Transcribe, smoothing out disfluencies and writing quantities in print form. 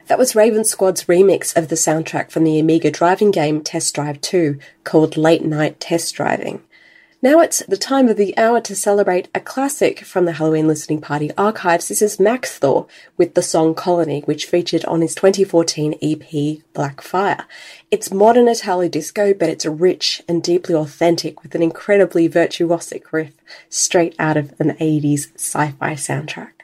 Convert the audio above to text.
That was Raven Squad's remix of the soundtrack from the Amiga driving game Test Drive 2, called Late Night Test Driving. Now it's the time of the hour to celebrate a classic from the Halloween Listening Party archives. This is Max Thor with the song Colony, which featured on his 2014 EP Black Fire. It's modern Italo disco, but it's rich and deeply authentic with an incredibly virtuosic riff straight out of an 80s sci-fi soundtrack.